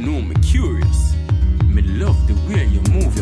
know me curious. Me love the way you move your